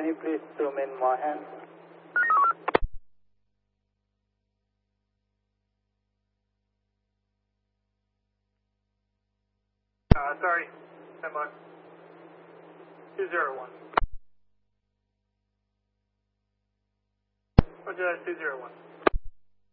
Can you please zoom in more hands? Sorry, stand by. 201. Roger that, 201.